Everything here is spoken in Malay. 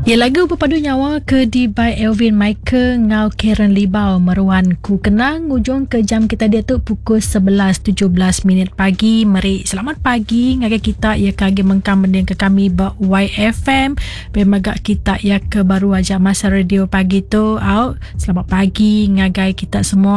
Ya, lagu berpadu nyawa ke di by Elvin Michael ngau Karen Libau meruan ku kenang ujung ke jam kita dia tu pukul 11.17 minit pagi. Mari selamat pagi ngagai kita ya kage mengkam mending ke kami ba YFM bemagak kita ya ke baru aja masa radio pagi tu out. Selamat pagi ngagai kita semua.